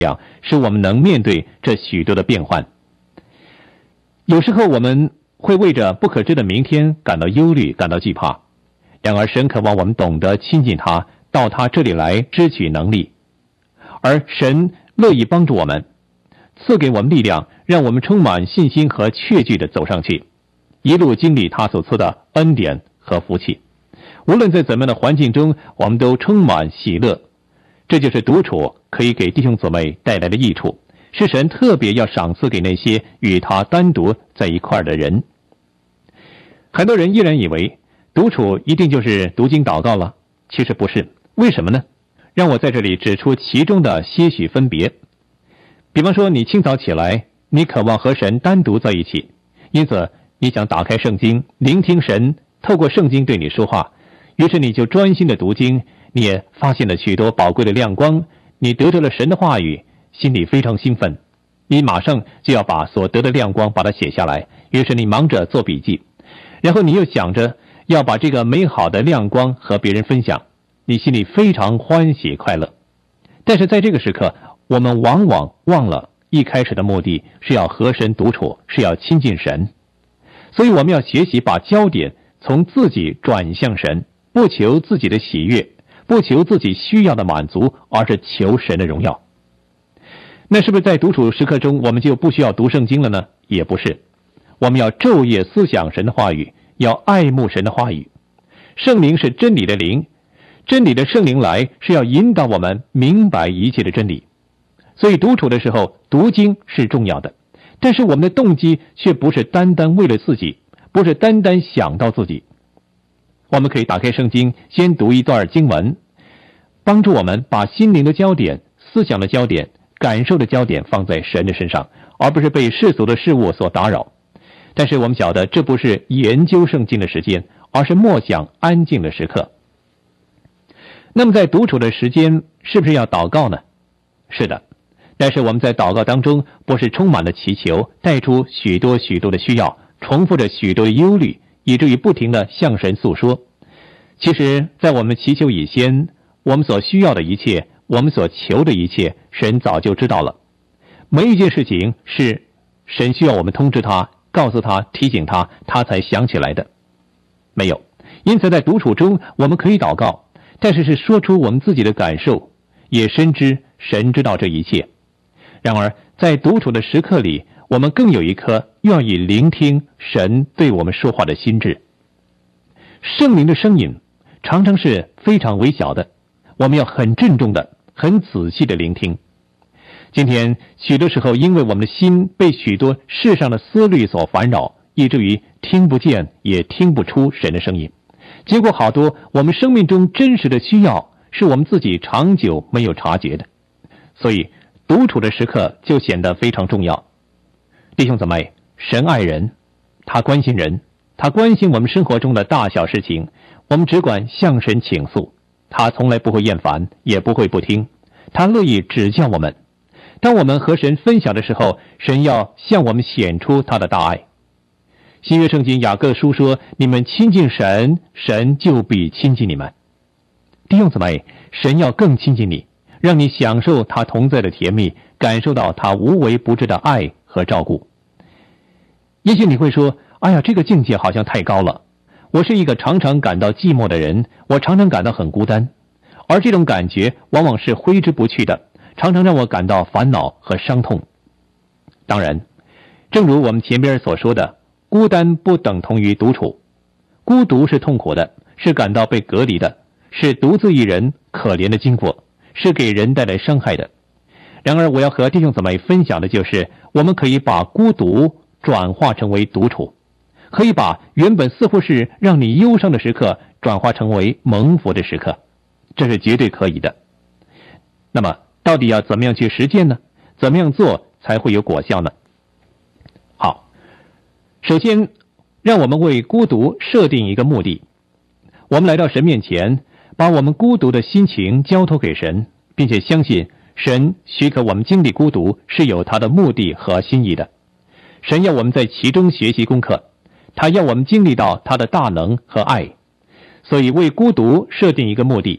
使我们能面对这许多的变幻。有时候我们会为着不可知的明天感到忧虑，感到惧怕。然而神渴望我们懂得亲近他，到他这里来支取能力，而神乐意帮助我们，赐给我们力量，让我们充满信心和确据地走上去，一路经历他所赐的恩典和福气。无论在怎么样的环境中，我们都充满喜乐。这就是独处可以给弟兄姊妹带来的益处，是神特别要赏赐给那些与他单独在一块的人。很多人依然以为独处一定就是读经祷告了，其实不是。为什么呢？让我在这里指出其中的些许分别。比方说，你清早起来，你渴望和神单独在一起，因此你想打开圣经，聆听神透过圣经对你说话，于是你就专心的读经，你也发现了许多宝贵的亮光，你得到了神的话语，心里非常兴奋，你马上就要把所得的亮光把它写下来，于是你忙着做笔记，然后你又想着要把这个美好的亮光和别人分享，你心里非常欢喜快乐。但是在这个时刻，我们往往忘了一开始的目的是要和神独处，是要亲近神。所以我们要学习把焦点从自己转向神，不求自己的喜悦，不求自己需要的满足，而是求神的荣耀。那是不是在独处时刻中我们就不需要读圣经了呢？也不是。我们要昼夜思想神的话语，要爱慕神的话语。圣灵是真理的灵，真理的圣灵来是要引导我们明白一切的真理。所以独处的时候读经是重要的，但是我们的动机却不是单单为了自己，不是单单想到自己。我们可以打开圣经，先读一段经文，帮助我们把心灵的焦点、思想的焦点、感受的焦点放在神的身上，而不是被世俗的事物所打扰。但是我们晓得，这不是研究圣经的时间，而是默想安静的时刻。那么在独处的时间，是不是要祷告呢？是的，但是我们在祷告当中，不是充满了祈求，带出许多许多的需要，重复着许多的忧虑，以至于不停地向神诉说。其实在我们祈求以前，我们所需要的一切，我们所求的一切，神早就知道了。没一件事情是神需要我们通知他，告诉他，提醒他，他才想起来的，没有。因此在独处中我们可以祷告，但是说出我们自己的感受，也深知神知道这一切。然而在独处的时刻里，我们更有一颗愿意聆听神对我们说话的心智。圣灵的声音常常是非常微小的，我们要很郑重的、很仔细的聆听。今天许多时候，因为我们的心被许多世上的思虑所烦扰，以至于听不见也听不出神的声音。结果好多我们生命中真实的需要，是我们自己长久没有察觉的。所以独处的时刻就显得非常重要。弟兄姊妹，神爱人，他关心人，他关心我们生活中的大小事情，我们只管向神倾诉，他从来不会厌烦，也不会不听，他乐意指教我们。当我们和神分享的时候，神要向我们显出他的大爱。新约圣经雅各书说，你们亲近神，神就必亲近你们。弟兄姊妹，神要更亲近你，让你享受他同在的甜蜜，感受到他无微不至的爱和照顾。也许你会说，哎呀，这个境界好像太高了，我是一个常常感到寂寞的人，我常常感到很孤单，而这种感觉往往是挥之不去的，常常让我感到烦恼和伤痛。当然，正如我们前边所说的，孤单不等同于独处，孤独是痛苦的，是感到被隔离的，是独自一人可怜的经过，是给人带来伤害的。然而我要和弟兄姊妹分享的就是，我们可以把孤独转化成为独处，可以把原本似乎是让你忧伤的时刻转化成为蒙福的时刻，这是绝对可以的。那么到底要怎么样去实践呢？怎么样做才会有果效呢？好，首先让我们为孤独设定一个目的。我们来到神面前，把我们孤独的心情交托给神，并且相信神许可我们经历孤独是有他的目的和心意的。神要我们在其中学习功课，他要我们经历到他的大能和爱。所以为孤独设定一个目的，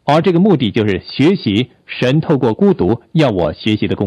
而这个目的就是学习神透过孤独要我学习的功